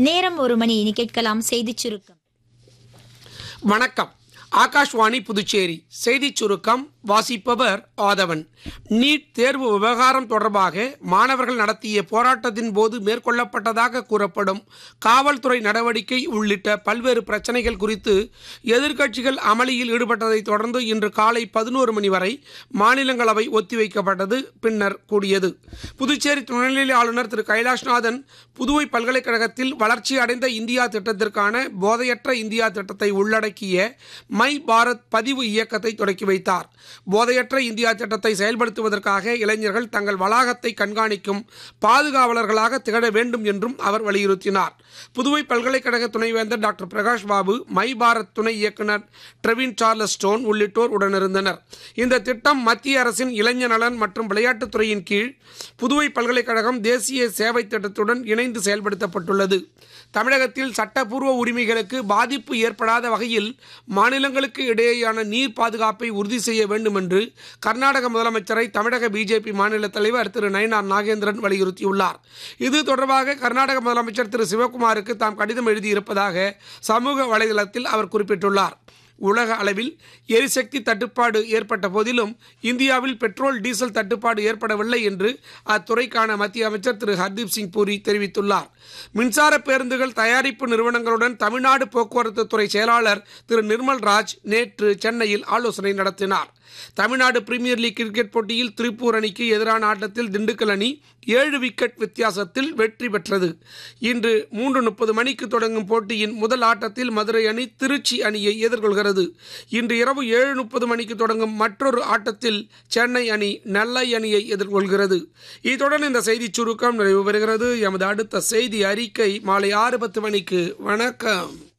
நேரம் 1 மணி. இனி கேட்கலாம் செய்திச் சுருக்கம். வணக்கம். ஆகாஷ்வாணி புதுச்சேரி செய்திச் சுருக்கம் வாசிப்பவர் ஆதவன். நீட் தேர்வு விவகாரம் தொடர்பாக மாணவர்கள் நடத்திய போராட்டத்தின் போது மேற்கொள்ளப்பட்டதாக கூறப்படும் காவல்துறை நடவடிக்கை உள்ளிட்ட பல்வேறு பிரச்சனைகள் குறித்து எதிர்க்கட்சிகள் அமளியில் ஈடுபட்டதை தொடர்ந்து இன்று காலை 11 மணி வரை மாநிலங்களவை ஒத்திவைக்கப்பட்டது. பின்னர் கூடியது. புதுச்சேரி துணைநிலை ஆளுநர் திரு கைலாஷ்நாதன் புதுவை பல்கலைக்கழகத்தில் வளர்ச்சி அடைந்த இந்தியா திட்டத்திற்கான போதையற்ற இந்தியா திட்டத்தை உள்ளடக்கிய மை பாரத் பதிவு இயக்கத்தை தொடக்கி வைத்தார். போதையற்ற இந்தியா திட்டத்தை செயல்படுத்துவதற்காக இளைஞர்கள் தங்கள் வளாகத்தை கண்காணிக்கும் பாதுகாவலர்களாக திகழ வேண்டும் என்றும் அவர் வலியுறுத்தினார். புதுவை பல்கலைக்கழக துணைவேந்தர் டாக்டர் பிரகாஷ் பாபு, மை பாரத் துணை இயக்குநர் ட்ரெவின் சார்லஸ் ஸ்டோன் உள்ளிட்டோர் உடனிருந்தனர். இந்த திட்டம் மத்திய அரசின் இளைஞர் நலன் மற்றும் விளையாட்டுத்துறையின் கீழ் புதுவை பல்கலைக்கழகம் தேசிய சேவை திட்டத்துடன் இணைந்து செயல்படுத்தப்பட்டுள்ளது. தமிழகத்தில் சட்டப்பூர்வ உரிமைகளுக்கு பாதிப்பு ஏற்படாத வகையில் மாநிலங்களுக்கு இடையேயான நீர் பாதுகாப்பை உறுதி செய்ய வேண்டும் என்று கர்நாடக முதலமைச்சரை தமிழக பிஜேபி மாநில தலைவர் திரு நயினார் நாகேந்திரன் வலியுறுத்தியுள்ளார். இது தொடர்பாக கர்நாடக முதலமைச்சர் திரு சிவகுமாருக்கு தாம் கடிதம் எழுதியிருப்பதாக சமூக வலைதளத்தில் அவர் குறிப்பிட்டுள்ளார். உலக அளவில் எரிசக்தி தட்டுப்பாடு ஏற்பட்ட போதிலும் இந்தியாவில் பெட்ரோல் டீசல் தட்டுப்பாடு ஏற்படவில்லை என்று அத்துறைக்கான மத்திய அமைச்சர் திரு ஹர்தீப் சிங் பூரி தெரிவித்துள்ளார். மின்சார பேருந்துகள் தயாரிப்பு நிறுவனங்களுடன் தமிழ்நாடு போக்குவரத்து துறை செயலாளர் திரு நிர்மல் ராஜ் நேற்று சென்னையில் ஆலோசனை நடத்தினார். தமிழ்நாடு பிரீமியர் லீக் கிரிக்கெட் போட்டியில் திருப்பூர் அணிக்கு எதிரான ஆட்டத்தில் திண்டுக்கல் அணி 7 விக்கெட் வித்தியாசத்தில் வெற்றி பெற்றது. இன்று 3:30 மணிக்கு தொடங்கும் போட்டியின் முதல் ஆட்டத்தில் மதுரை அணி திருச்சி அணியை எதிர்கொள்கிறது. இன்று இரவு 7:30 மணிக்கு தொடங்கும் மற்றொரு ஆட்டத்தில் சென்னை அணி நெல்லை அணியை எதிர்கொள்கிறது. இத்துடன் இந்த செய்திச் சுருக்கம் நிறைவு பெறுகிறது. எமது அடுத்த செய்தி அறிக்கை மாலை 6:10 மணிக்கு. வணக்கம்.